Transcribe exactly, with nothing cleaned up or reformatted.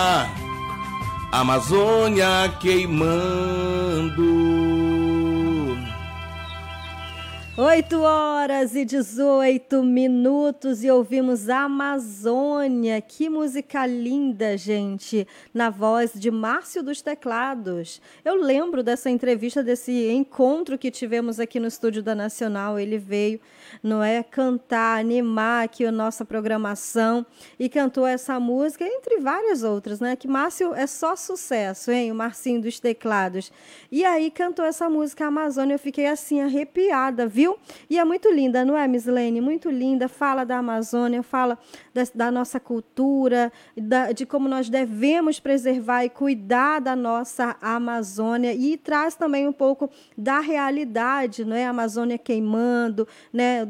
Amazônia queimando. Oito horas e dezoito minutos e ouvimos Amazônia. Que música linda, gente, na voz de Márcio dos Teclados. Eu lembro dessa entrevista, desse encontro que tivemos aqui no estúdio da Nacional. Ele veio, não é, cantar, animar aqui a nossa programação e cantou essa música, entre várias outras, né? Que Márcio é só sucesso, hein? O Marcinho dos Teclados. E aí cantou essa música Amazônia, eu fiquei assim arrepiada, viu? E é muito linda, não é, Mislene? Muito linda, fala da Amazônia, fala da, da nossa cultura, da, de como nós devemos preservar e cuidar da nossa Amazônia, e traz também um pouco da realidade, não é? A Amazônia queimando, né?